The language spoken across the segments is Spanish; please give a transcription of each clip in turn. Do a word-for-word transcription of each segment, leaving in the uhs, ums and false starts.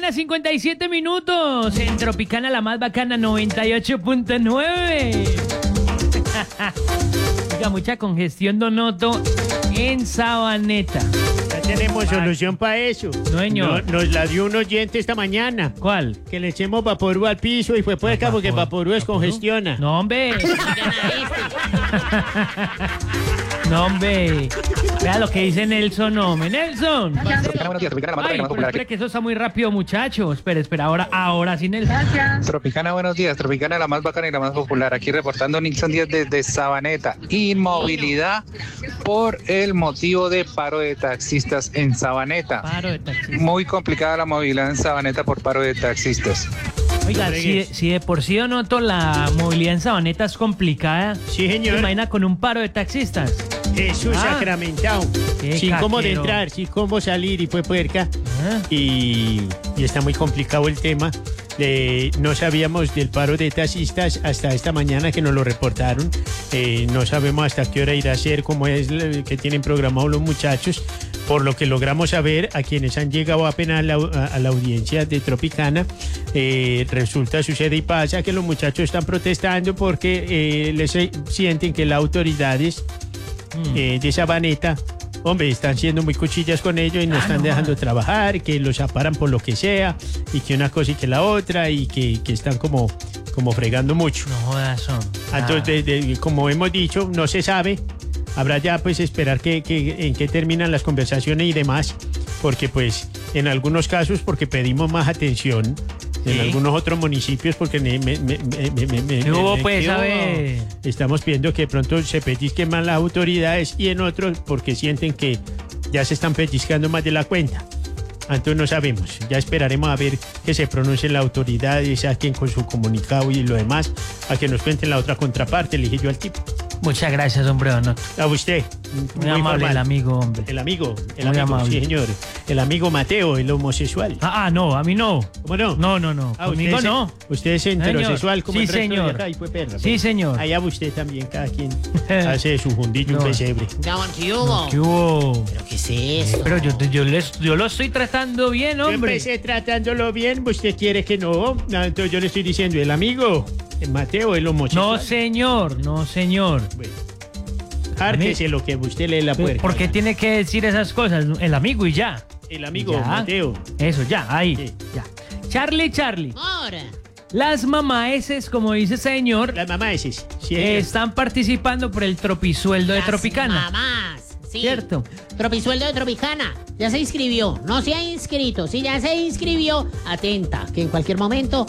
mañana, cincuenta y siete minutos. En Tropicana, la más bacana, noventa y ocho punto nueve. Oiga, mucha congestión, Donoto, en Sabaneta. Ya tenemos solución para eso. No, señor. No- nos la dio un oyente esta mañana. ¿Cuál? Que le echemos Vaporú al piso y fue puerca No, porque Vaporú. Vaporú descongestiona. No, hombre. No, hombre. Vea lo que dice Nelson, hombre. Nelson. Tropicana, buenos días. Tropicana, la más Ay, bacana, la más pero popular. espera que eso está muy rápido, muchacho. Espera, espera. Ahora, ahora sí, Nelson. Tropicana, buenos días. Tropicana, la más bacana y la más popular. Aquí reportando Nixon Díaz desde Sabaneta. Inmovilidad por el motivo de paro de taxistas en Sabaneta. Paro de taxi. Muy complicada la movilidad en Sabaneta por paro de taxistas. Oiga, si de, si de por sí yo noto la movilidad en Sabaneta es complicada. Sí, señor. ¿Se imagina con un paro de taxistas? Jesús Ah. sacramentado. Qué Sin cómo de caquero. entrar, sin cómo salir y fue puerca. Ah. Y, y está muy complicado el tema. Eh, no sabíamos del paro de taxistas hasta esta mañana que nos lo reportaron. Eh, no sabemos hasta qué hora irá a ser, cómo es lo que tienen programado los muchachos. Por lo que logramos saber, a quienes han llegado apenas a la, a- a la audiencia de Tropicana, eh, resulta, sucede y pasa que los muchachos están protestando porque eh, les eh, sienten que las autoridades Mm. eh, de Sabaneta, hombre, están siendo muy cuchillas con ellos y no Ah, están no dejando jodas. trabajar, que los aparan por lo que sea, y que una cosa y que la otra, y que, que están como, como fregando mucho. No jodas, son. Entonces, de- de- como hemos dicho, no se sabe. Habrá ya pues esperar que, que- en qué terminan las conversaciones y demás, porque pues en algunos casos porque pedimos más atención, en Sí. algunos otros municipios porque me, me, me, me, me- me- ¿Qué hubo, me- pues, ¿qué a hubo? ver? Estamos pidiendo que de pronto se pellizquen más las autoridades y en otros porque sienten que ya se están pellizcando más de la cuenta. Entonces no sabemos, ya esperaremos a ver que se pronuncien las autoridades, saquen con su comunicado y lo demás, a que nos cuenten la otra contraparte, le dije yo al tipo. Muchas gracias, hombre, Donoto. A usted. Muy, amable formal. el amigo, hombre. El amigo, el Muy amigo, amable. sí señor. El amigo Mateo, el homosexual. Ah, ah, no, a mí no. ¿Cómo no? No, no, no. Ah, Conmigo usted es- no. Usted es heterosexual como Sí, el resto de señor. acá y fue perra. Sí, pues. señor. Allá usted también, cada quien hace su fundillo No. un pesebre. ¿Qué hubo? ¿Qué hubo? ¿Pero qué es eso? Pero yo, yo, les- yo lo estoy tratando bien, Yo hombre. empecé tratándolo bien, usted quiere que no. No, entonces yo le estoy diciendo, el amigo, el Mateo, el homosexual. No, señor, no, señor. Bueno, hártese lo que usted lee la puerta. ¿Por qué tiene que decir esas cosas? El amigo y ya. El amigo Ya. Mateo. Eso, ya, ahí. Sí. Ya. Charlie, Charlie. Ahora. Las mamaeses, como dice ese señor, La mamá es ese. Sí, eh, están participando por el tropisueldo de Las Tropicana. Mamás. Sí. ¿Cierto? Tropisueldo de Tropicana. Ya se inscribió. No se ha inscrito. Si ya se inscribió, atenta, que en cualquier momento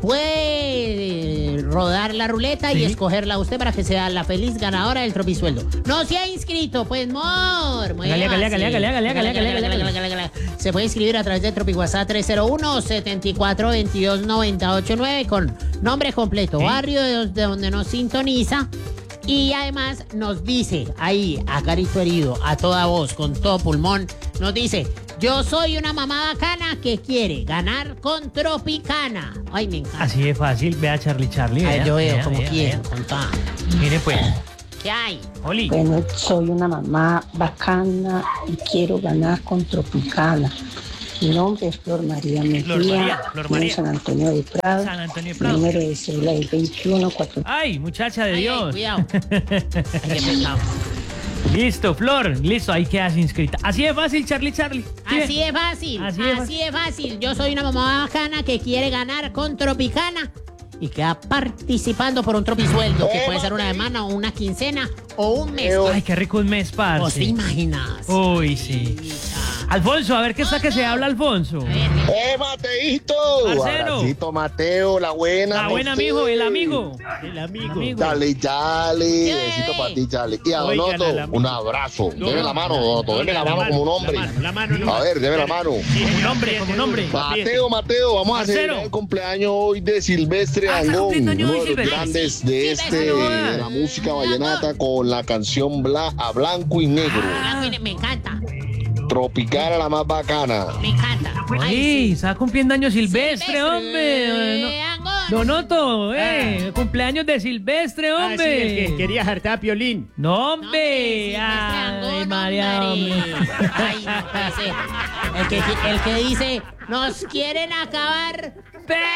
puede rodar la ruleta y Sí. escogerla a usted para que sea la feliz ganadora del tropisueldo. No se ha inscrito, pues mor. Hágale, hágale, hágale, hágale, hágale, hágale, hágale, hágale, hágale. Se puede inscribir a través de Tropi WhatsApp tres cero uno, setenta y cuatro, veintidós, noventa y ocho nueve con nombre completo, barrio de, de donde nos sintoniza. Y además nos dice ahí, a carito herido, a toda voz, con todo pulmón, nos dice: yo soy una mamá bacana que quiere ganar con Tropicana. Ay, me encanta. Así de fácil. Vea, Charlie, Charlie. A ver, vea, yo veo vea, como vea, quiero, vea. con toda. Mire, pues. ¿Qué hay? Oli. Bueno, soy una mamá bacana y quiero ganar con Tropicana. Mi nombre es Flor María Mejía, Flor María, Flor vivo en María. San Antonio de Prado. San Antonio de Mi Prado. número de celular es veintiuno cuatro. Ay, muchacha de Ay, ay, Dios. cuidado. Ay, qué pecado. Listo, Flor. Listo, ahí quedas inscrita. Así de fácil, Charlie, Charlie. ¿Sí? Así de fácil, Así así, de de fácil. Yo soy una mamá bacana que quiere ganar con Tropicana y queda participando por un tropisueldo, que puede ser una semana o una quincena o un mes. Ay, qué rico un mes, parce. ¿Vos te imaginas? Uy, sí. Alfonso, a ver qué está que se habla, Alfonso. ¡Eh, Mateito! Parcero. Abracito, Mateo, la buena. La buena, usted. amigo, el amigo. El amigo. Amigo. Dale, Charlie. ¿Qué? Besito para ti, Charlie. Y a Oigan, Donoto, al amigo. un abrazo. No, Deme la mano, Donoto. Deme la la mano como un mano, hombre. la mano, la mano, no. A ver, deme la mano. Sí, Como un señor, hombre, apriete como un hombre. duro, apriete. Mateo, Mateo, vamos a Parcero. celebrar el cumpleaños hoy de Silvestre Ah, está Angón, cumpliendo años uno hoy de los Silvestre. grandes de Silvestre, este, no jodas. de la música vallenata con la canción Bla, a blanco y negro. Ah, mire, me encanta, Tropicana, la más bacana. me encanta. Ay, está cumpliendo años Silvestre, Silvestre, hombre. No. Angón. Donoto, eh, cumpleaños de Silvestre, Ah, sí, hombre. el que quería hartar a Piolín. No, No, hombre. hombre, Ay, Silvestre María, Angón, hombre. hombre. Ay, no puede ser. El que, el que dice, nos quieren acabar, pero